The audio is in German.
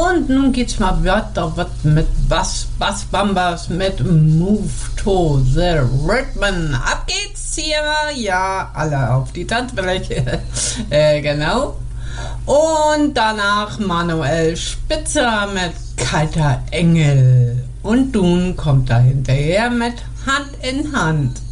Und nun geht's mal weiter mit Bass Bambas mit Move to the Rhythm. Ab geht's hier, ja, alle auf die Tanzfläche, genau. Und danach Manuel Spitzer mit Kalter Engel. Und Dun kommt da hinterher mit Hand in Hand.